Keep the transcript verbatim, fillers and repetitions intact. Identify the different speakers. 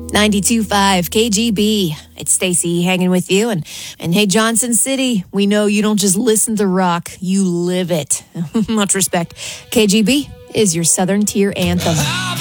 Speaker 1: ninety-two point five K G B. It's Stacy hanging with you. And, and hey, Johnson City, we know you don't just listen to rock, you live it. Much respect. K G B is your Southern Tier anthem.